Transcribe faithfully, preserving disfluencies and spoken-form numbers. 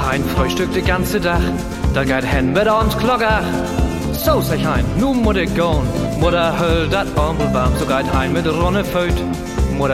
hein Frühstück de ganze Dach, da geht hen mit ons Glockach. So sag ich hein, nu muss ich gehen, Mutter höll dat Armbel warm, so geht hein mit Ronne Föt.